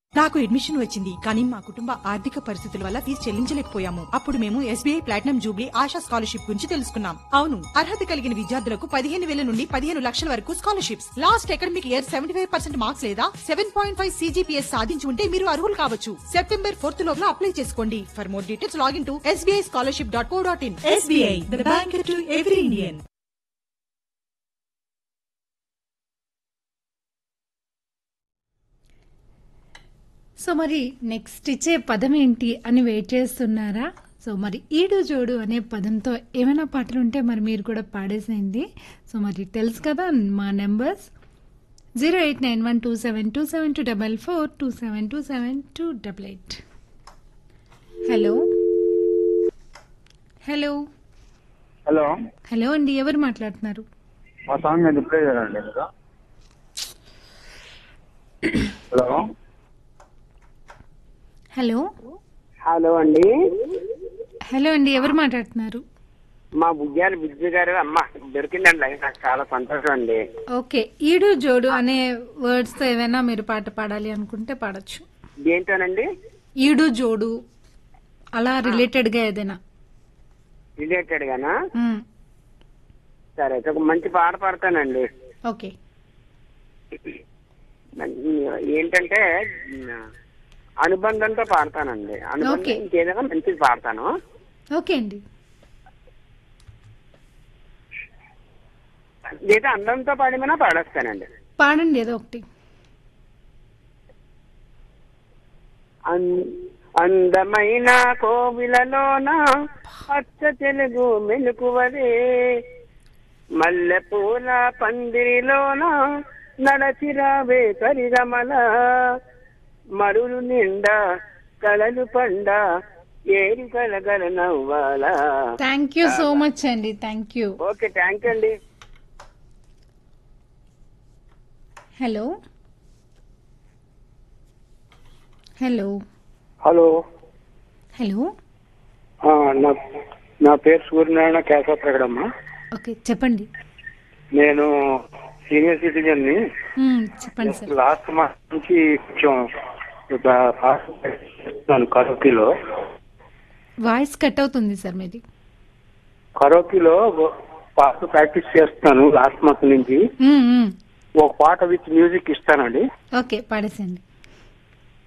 నాకు అడ్మిషన్ వచ్చింది, కానీ మా కుటుంబ ఆర్థిక పరిస్థితుల వల్ల ఫీజు చెల్లించలేకపోయాము. అప్పుడు మేము SBI platinum Jubilee ASHA scholarship గురించి తెలుసుకున్నాం. అవును, అర్హత కలిగిన విద్యార్థులకు 15,000 నుండి 15 లక్షల వరకు scholarships. Last academic year 75% marks లేదా 7.5 CGPS సాధించి ఉంటే మీరు అర్హులు కావచ్చు. సెప్టెంబర్ 4 లోగా అప్లై చేసుకోండి. For more details login to sbischolarship.co.in. SBI, the bank to every Indian. So మరి నెక్స్ట్ ఇచ్చే పదం ఏంటి అని వెయిట్ చేస్తున్నారా? సో మరి ఈడు జోడు అనే పదంతో ఏమైనా పాటలు ఉంటే మరి మీరు కూడా పాడేసేయండి. సో మరి తెలుసు కదా మా numbers 0891272724 272728. Hello hello hello hello అండి, ఎవరు మాట్లాడుతున్నారు? మా సాంగ్ అది ప్లే చేయండి మీరు. హలో హలో హలో అండి. హలో అండి, ఎవరు మాట్లాడుతున్నారు? మా బుజ్జారి బుజ్జి గారు. అమ్మ దొరికిందండి లైన్, నాకు చాలా సంతోషం అండి. ఓకే, ఈడు జోడు అనే వర్డ్స్ తో ఏదైనా మీరు పాట పాడాలి అనుకుంటే పాడొచ్చు. దేంతోనండి? ఈడు జోడు అలా రిలేటెడ్ గా ఏదైనా. రిలేటెడ్ గానా? మ్మ్. సరే అయితే ఒక మంచి పాట పాడతానండి. ఓకే ఏంటంటే అనుబంధంతో పాడతానండి. అనుబంధం ఓకే. ఇంకేదైనా మంచిది పాడతాను. ఓకే అండి. లేదా అందంతో పాడమన్నా పాడేస్తానండి. పాడండి ఏదో ఒకటి. అందమైన కోవిలలోన పచ్చ తెలుగు మెలుకువరే, మల్లెపూల పందిరిలోన నడచిరావే పరిరమల, మరులు నిండా కళలు పండ ఏరి కలగల నవ్వాలా. థ్యాంక్ యూ సో మచ్ అండి, thank you. Okay, thank you అండి. హలో హలో హలో హలో నా పేరు సూర్యనారాయణ కేశవప్రగడమ్మ. ఓకే చెప్పండి. నేను సీనియర్ సిటిజన్ ని. చెప్పండి సార్. లాస్ట్ మంత్ నుంచి కొంచెం కరోకీలో వాయిస్ కట్ అవుతుంది సార్ మీది. కరోకీలో పాట ప్రాక్టీస్ చేస్తాను లాస్ట్ మంత్ నుంచి. మ్మ్, మ్మ్. ఒక పాట విత్ మ్యూజిక్ ఇస్తానండి. ఓకే పాడేసండి.